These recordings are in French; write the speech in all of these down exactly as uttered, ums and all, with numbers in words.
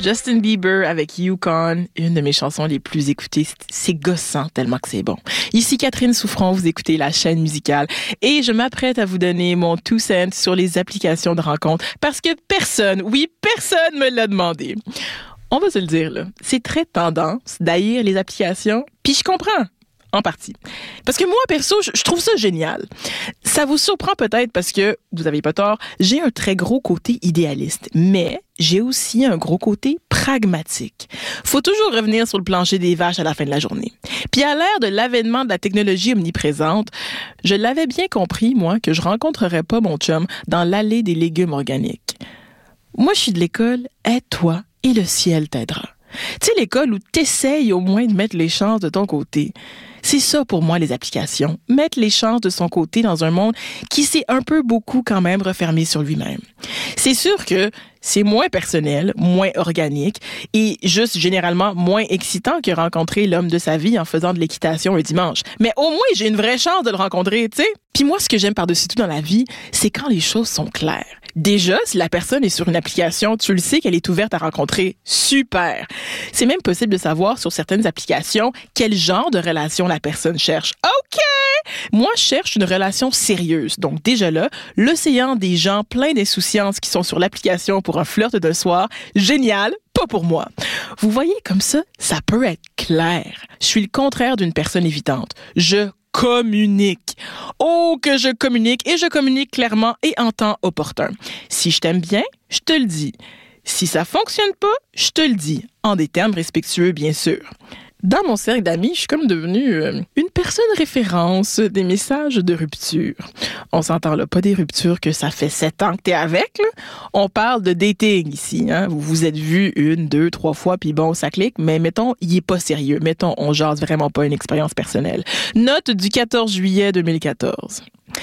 Justin Bieber avec Yukon, une de mes chansons les plus écoutées. C'est gossant tellement que c'est bon. Ici Catherine Souffron, vous écoutez la chaîne musicale et je m'apprête à vous donner mon two cents sur les applications de rencontres parce que personne, oui, personne me l'a demandé. On va se le dire, là, c'est très tendance d'haïr les applications, puis je comprends. En partie. Parce que moi, perso, je, je trouve ça génial. Ça vous surprend peut-être parce que, vous n'avez pas tort, j'ai un très gros côté idéaliste, mais j'ai aussi un gros côté pragmatique. Faut toujours revenir sur le plancher des vaches à la fin de la journée. Puis à l'ère de l'avènement de la technologie omniprésente, je l'avais bien compris, moi, que je rencontrerais pas mon chum dans l'allée des légumes organiques. Moi, je suis de l'école « Aide-toi et le ciel t'aidera ». Tu sais, l'école où t'essayes au moins de mettre les chances de ton côté. C'est ça pour moi les applications, mettre les chances de son côté dans un monde qui s'est un peu beaucoup quand même refermé sur lui-même. C'est sûr que c'est moins personnel, moins organique et juste généralement moins excitant que rencontrer l'homme de sa vie en faisant de l'équitation un dimanche. Mais au moins, j'ai une vraie chance de le rencontrer, tu sais. Puis moi, ce que j'aime par-dessus tout dans la vie, c'est quand les choses sont claires. Déjà, si la personne est sur une application, tu le sais qu'elle est ouverte à rencontrer. Super! C'est même possible de savoir sur certaines applications quel genre de relation la personne cherche. OK! Moi, je cherche une relation sérieuse. Donc déjà là, l'océan des gens pleins d'insouciance qui sont sur l'application pour un flirt de soir, génial, pas pour moi. Vous voyez, comme ça, ça peut être clair. Je suis le contraire d'une personne évidente. Je communique. Oh, que je communique et je communique clairement et en temps opportun. Si je t'aime bien, je te le dis. Si ça fonctionne pas, je te le dis. En des termes respectueux, bien sûr. Dans mon cercle d'amis, je suis comme devenue euh, une personne référence des messages de rupture. On s'entend là, pas des ruptures que ça fait sept ans que t'es avec, là. On parle de dating ici, hein. Vous vous êtes vus une, deux, trois fois, puis bon, ça clique, mais mettons, il est pas sérieux. Mettons, on jase vraiment pas une expérience personnelle. Note du quatorze juillet deux mille quatorze.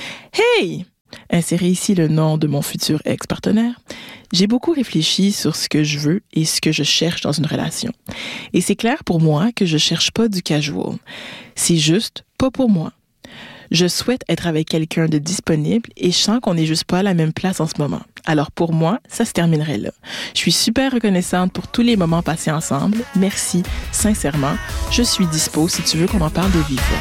Hey! Insérez ici le nom de mon futur ex-partenaire. J'ai beaucoup réfléchi sur ce que je veux et ce que je cherche dans une relation. Et c'est clair pour moi que je cherche pas du casual. C'est juste pas pour moi. Je souhaite être avec quelqu'un de disponible et je sens qu'on n'est juste pas à la même place en ce moment. Alors pour moi, ça se terminerait là. Je suis super reconnaissante pour tous les moments passés ensemble. Merci, sincèrement. Je suis dispo si tu veux qu'on en parle de vive voix.